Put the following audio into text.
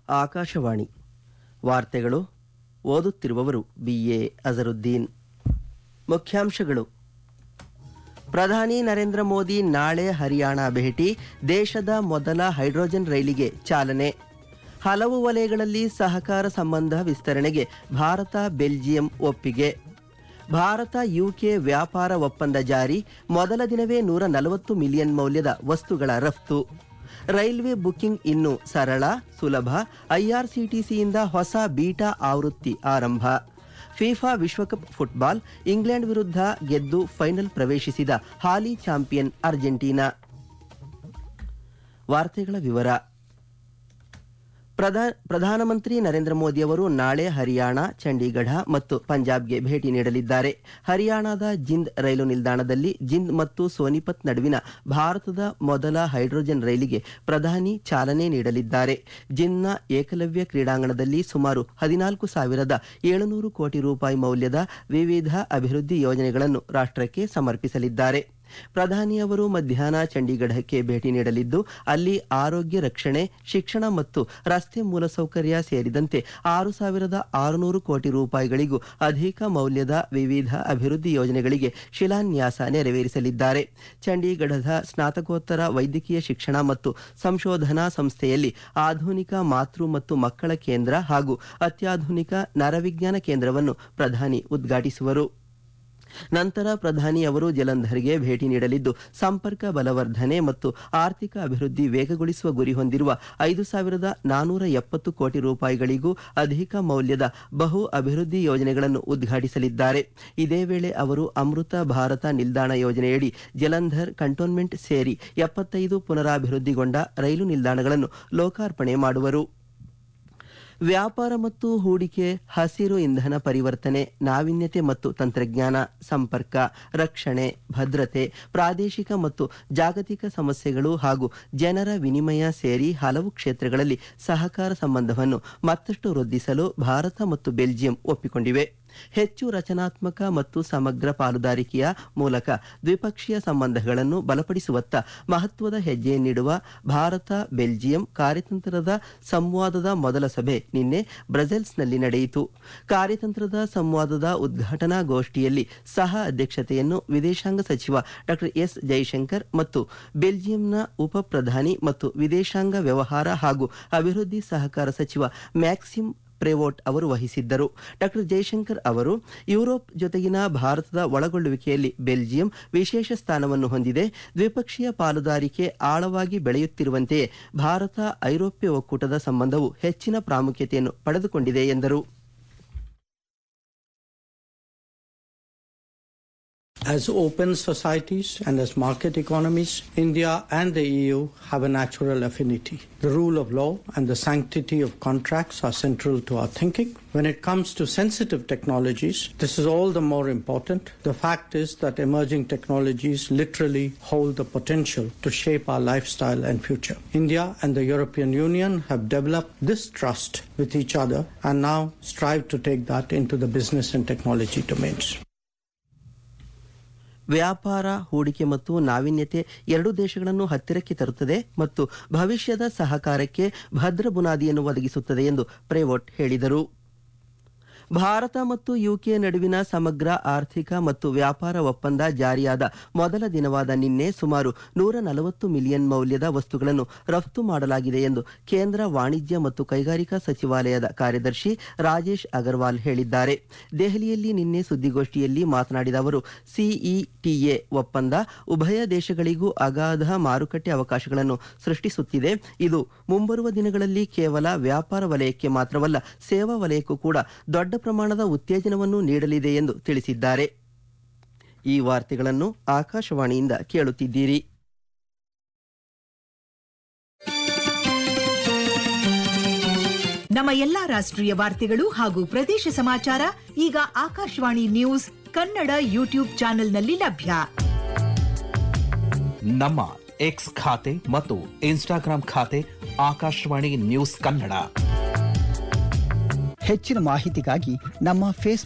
ಆಕಾಶವಾಣಿ ವಾರ್ತೆಗಳು ಓದುತ್ತಿರುವವರು BA ಅಜರುದ್ದೀನ್. ಮುಖ್ಯಾಂಶಗಳು: ಪ್ರಧಾನಿ ನರೇಂದ್ರ ಮೋದಿ ನಾಳೆ ಹರಿಯಾಣ ಭೇಟಿ, ದೇಶದ ಮೊದಲ ಹೈಡ್ರೋಜನ್ ರೈಲಿಗೆ ಚಾಲನೆ. ಹಲವು ವಲಯಗಳಲ್ಲಿ ಸಹಕಾರ ಸಂಬಂಧ ವಿಸ್ತರಣೆಗೆ ಭಾರತ ಬೆಲ್ಜಿಯಂ ಒಪ್ಪಿಗೆ. ಭಾರತ UK ವ್ಯಾಪಾರ ಒಪ್ಪಂದ ಜಾರಿ, ಮೊದಲ ದಿನವೇ 140 ಮಿಲಿಯನ್ ಮೌಲ್ಯದ ವಸ್ತುಗಳ ರಫ್ತು. ರೈಲ್ವೆ ಬುಕಿಂಗ್ ಇನ್ನು ಸರಳ ಸುಲಭ, IRCTCಯಿಂದ ಹೊಸ ಬೀಟಾ ಆವೃತ್ತಿ ಆರಂಭ. ಫಿಫಾ ವಿಶ್ವಕಪ್ ಫುಟ್ಬಾಲ್, ಇಂಗ್ಲೆಂಡ್ ವಿರುದ್ಧ ಗೆದ್ದು ಫೈನಲ್ ಪ್ರವೇಶಿಸಿದ ಹಾಲಿ ಚಾಂಪಿಯನ್ ಅರ್ಜೆಂಟೀನಾ. ವಾರ್ತೆಗಳ ವಿವರ. ಪ್ರಧಾನಮಂತ್ರಿ ನರೇಂದ್ರ ಮೋದಿ ಅವರು ನಾಳೆ ಹರಿಯಾಣ, ಚಂಡೀಗಢ ಮತ್ತು ಪಂಜಾಬ್ಗೆ ಭೇಟಿ ನೀಡಲಿದ್ದಾರೆ. ಹರಿಯಾಣದ ಜಿಂದ್ ರೈಲು ನಿಲ್ದಾಣದಲ್ಲಿ ಜಿಂದ್ ಮತ್ತು ಸೋನಿಪತ್ ನಡುವಿನ ಭಾರತದ ಮೊದಲ ಹೈಡ್ರೋಜನ್ ರೈಲಿಗೆ ಪ್ರಧಾನಿ ಚಾಲನೆ ನೀಡಲಿದ್ದಾರೆ. ಜಿಂದ್ನ ಏಕಲವ್ಯ ಕ್ರೀಡಾಂಗಣದಲ್ಲಿ ಸುಮಾರು 14,700 ಕೋಟಿ ರೂಪಾಯಿ ಮೌಲ್ಯದ ವಿವಿಧ ಅಭಿವೃದ್ಧಿ ಯೋಜನೆಗಳನ್ನು ರಾಷ್ಟ್ರಕ್ಕೆ ಸಮರ್ಪಿಸಲಿದ್ದಾರೆ. ಪ್ರಧಾನಿ ಅವರು ಮಧ್ಯಾಹ್ನ ಚಂಡೀಗಢಕ್ಕೆ ಭೇಟಿ ನೀಡಲಿದ್ದು, ಅಲ್ಲಿ ಆರೋಗ್ಯ ರಕ್ಷಣೆ, ಶಿಕ್ಷಣ ಮತ್ತು ರಸ್ತೆ ಮೂಲಸೌಕರ್ಯ ಸೇರಿದಂತೆ 6,600 ಕೋಟಿ ರೂಪಾಯಿಗಳಿಗೂ ಅಧಿಕ ಮೌಲ್ಯದ ವಿವಿಧ ಅಭಿವೃದ್ಧಿ ಯೋಜನೆಗಳಿಗೆ ಶಿಲಾನ್ಯಾಸ ನೆರವೇರಿಸಲಿದ್ದಾರೆ. ಚಂಡೀಗಢದ ಸ್ನಾತಕೋತ್ತರ ವೈದ್ಯಕೀಯ ಶಿಕ್ಷಣ ಮತ್ತು ಸಂಶೋಧನಾ ಸಂಸ್ಥೆಯಲ್ಲಿ ಆಧುನಿಕ ಮಾತೃ ಮತ್ತು ಮಕ್ಕಳ ಕೇಂದ್ರ ಹಾಗೂ ಅತ್ಯಾಧುನಿಕ ನರವಿಜ್ಞಾನ ಕೇಂದ್ರವನ್ನು ಪ್ರಧಾನಿ ಉದ್ಘಾಟಿಸುವರು. ನಂತರ ಪ್ರಧಾನಿ ಅವರು ಜಲಂಧರ್ಗೆ ಭೇಟಿ ನೀಡಲಿದ್ದು, ಸಂಪರ್ಕ ಬಲವರ್ಧನೆ ಮತ್ತು ಆರ್ಥಿಕ ಅಭಿವೃದ್ಧಿ ವೇಗಗೊಳಿಸುವ ಗುರಿ ಹೊಂದಿರುವ 5,470 ಕೋಟಿ ರೂಪಾಯಿಗಳಿಗೂ ಅಧಿಕ ಮೌಲ್ಯದ ಬಹು ಅಭಿವೃದ್ಧಿ ಯೋಜನೆಗಳನ್ನು ಉದ್ಘಾಟಿಸಲಿದ್ದಾರೆ. ಇದೇ ವೇಳೆ ಅವರು ಅಮೃತ ಭಾರತ ನಿಲ್ದಾಣ ಯೋಜನೆಯಡಿ ಜಲಂಧರ್ ಕಂಟೋನ್ಮೆಂಟ್ ಸೇರಿ 75 ಪುನರಾಭಿವೃದ್ಧಿಗೊಂಡ ರೈಲು ನಿಲ್ದಾಣಗಳನ್ನು ಲೋಕಾರ್ಪಣೆ ಮಾಡುವರು. ವ್ಯಾಪಾರ ಮತ್ತು ಹೂಡಿಕೆ, ಹಸಿರು ಇಂಧನ ಪರಿವರ್ತನೆ, ನಾವೀನ್ಯತೆ ಮತ್ತು ತಂತ್ರಜ್ಞಾನ, ಸಂಪರ್ಕ, ರಕ್ಷಣೆ, ಭದ್ರತೆ, ಪ್ರಾದೇಶಿಕ ಮತ್ತು ಜಾಗತಿಕ ಸಮಸ್ಯೆಗಳು ಹಾಗೂ ಜನರ ವಿನಿಮಯ ಸೇರಿ ಹಲವು ಕ್ಷೇತ್ರಗಳಲ್ಲಿ ಸಹಕಾರ ಸಂಬಂಧವನ್ನು ಮತ್ತಷ್ಟು ವೃದ್ಧಿಸಲು ಭಾರತ ಮತ್ತು ಬೆಲ್ಜಿಯಂ ಒಪ್ಪಿಕೊಂಡಿವೆ. ಹೆಚ್ಚು ರಚನಾತ್ಮಕ ಮತ್ತು ಸಮಗ್ರ ಪಾಲುದಾರಿಕೆಯ ಮೂಲಕ ದ್ವಿಪಕ್ಷೀಯ ಸಂಬಂಧಗಳನ್ನು ಬಲಪಡಿಸುವತ್ತ ಮಹತ್ವದ ಹೆಜ್ಜೆ ನೀಡುವ ಭಾರತ ಬೆಲ್ಜಿಯಂ ಕಾರ್ಯತಂತ್ರದ ಸಂವಾದದ ಮೊದಲ ಸಭೆ ನಿನ್ನೆ ಬ್ರಸೆಲ್ಸ್ನಲ್ಲಿ ನಡೆಯಿತು. ಕಾರ್ಯತಂತ್ರದ ಸಂವಾದದ ಉದ್ಘಾಟನಾ ಗೋಷ್ಠಿಯಲ್ಲಿ ಸಹ ಅಧ್ಯಕ್ಷತೆಯನ್ನು ವಿದೇಶಾಂಗ ಸಚಿವ ಡಾ S ಜೈಶಂಕರ್ ಮತ್ತು ಬೆಲ್ಜಿಯಂನ ಉಪ ಪ್ರಧಾನಿ ಮತ್ತು ವಿದೇಶಾಂಗ ವ್ಯವಹಾರ ಹಾಗೂ ಅಭಿವೃದ್ಧಿ ಸಹಕಾರ ಸಚಿವ ಮ್ಯಾಕ್ಸಿಮ್ ಪ್ರೇವೋಟ್ ಅವರು ವಹಿಸಿದ್ದರು. ಡಾ ಜೈಶಂಕರ್ ಅವರು, ಯುರೋಪ್ ಜೊತೆಗಿನ ಭಾರತದ ಒಳಗೊಳ್ಳುವಿಕೆಯಲ್ಲಿ ಬೆಲ್ಜಿಯಂ ವಿಶೇಷ ಸ್ಥಾನವನ್ನು ಹೊಂದಿದೆ. ದ್ವಿಪಕ್ಷೀಯ ಪಾಲುದಾರಿಕೆ ಆಳವಾಗಿ ಬೆಳೆಯುತ್ತಿರುವಂತೆಯೇ ಭಾರತ ಐರೋಪ್ಯ ಒಕ್ಕೂಟದ ಸಂಬಂಧವು ಹೆಚ್ಚಿನ ಪ್ರಾಮುಖ್ಯತೆಯನ್ನು ಪಡೆದುಕೊಂಡಿದೆ ಎಂದರು. As open societies and as market economies, India and the EU have a natural affinity. The rule of law and the sanctity of contracts are central to our thinking. When it comes to sensitive technologies, this is all the more important. The fact is that emerging technologies literally hold the potential to shape our lifestyle and future. India and the European Union have developed this trust with each other and now strive to take that into the business and technology domains. ವ್ಯಾಪಾರ, ಹೂಡಿಕೆ ಮತ್ತು ನಾವೀನ್ಯತೆ ಎರಡೂ ದೇಶಗಳನ್ನು ಹತ್ತಿರಕ್ಕೆ ತರುತ್ತದೆ ಮತ್ತು ಭವಿಷ್ಯದ ಸಹಕಾರಕ್ಕೆ ಭದ್ರ ಬುನಾದಿಯನ್ನು ಒದಗಿಸುತ್ತದೆ ಎಂದು ಪ್ರೇವೋಟ್ ಹೇಳಿದರು. ಭಾರತ ಮತ್ತು UK ನಡುವಿನ ಸಮಗ್ರ ಆರ್ಥಿಕ ಮತ್ತು ವ್ಯಾಪಾರ ಒಪ್ಪಂದ ಜಾರಿಯಾದ ಮೊದಲ ದಿನವಾದ ನಿನ್ನೆ ಸುಮಾರು 140 ಮಿಲಿಯನ್ ಮೌಲ್ಯದ ವಸ್ತುಗಳನ್ನು ರಫ್ತು ಮಾಡಲಾಗಿದೆ ಎಂದು ಕೇಂದ್ರ ವಾಣಿಜ್ಯ ಮತ್ತು ಕೈಗಾರಿಕಾ ಸಚಿವಾಲಯದ ಕಾರ್ಯದರ್ಶಿ ರಾಜೇಶ್ ಅಗರ್ವಾಲ್ ಹೇಳಿದ್ದಾರೆ. ದೆಹಲಿಯಲ್ಲಿ ನಿನ್ನೆ ಸುದ್ದಿಗೋಷ್ಠಿಯಲ್ಲಿ ಮಾತನಾಡಿದ ಅವರು, CETA ಒಪ್ಪಂದ ಉಭಯ ದೇಶಗಳಿಗೂ ಅಗಾಧ ಮಾರುಕಟ್ಟೆ ಅವಕಾಶಗಳನ್ನು ಸೃಷ್ಟಿಸುತ್ತಿದೆ. ಇದು ಮುಂಬರುವ ದಿನಗಳಲ್ಲಿ ಕೇವಲ ವ್ಯಾಪಾರ ವಲಯಕ್ಕೆ ಮಾತ್ರವಲ್ಲ, ಸೇವಾ ವಲಯಕ್ಕೂ ಕೂಡ ದೊಡ್ಡ ಪ್ರಮಾಣದ ಉತ್ತೇಜನವನ್ನು ನೀಡಲಿದೆ ಎಂದು ತಿಳಿಸಿದ್ದಾರೆ. ಈ ವಾರ್ತೆಗಳನ್ನು ಆಕಾಶವಾಣಿಯಿಂದ ಕೇಳುತ್ತಿದ್ದೀರಿ. ನಮ್ಮ ಎಲ್ಲಾ ರಾಷ್ಟ್ರೀಯ ವಾರ್ತೆಗಳು ಹಾಗೂ ಪ್ರದೇಶ ಸಮಾಚಾರ ಈಗ ಆಕಾಶವಾಣಿ ನ್ಯೂಸ್ ಕನ್ನಡ ಯೂಟ್ಯೂಬ್ ಚಾನೆಲ್ನಲ್ಲಿ ಲಭ್ಯ. ನಮ್ಮ ಎಕ್ಸ್ ಖಾತೆ ಮತ್ತು ಇನ್ಸ್ಟಾಗ್ರಾಂ ಖಾತೆ ಆಕಾಶವಾಣಿ ನ್ಯೂಸ್ ಕನ್ನಡ. ಹೆಚ್ಚಿನ ಮಾಹಿತಿಗಾಗಿ ನಮ್ಮ ಫೇಸ್ಬುಕ್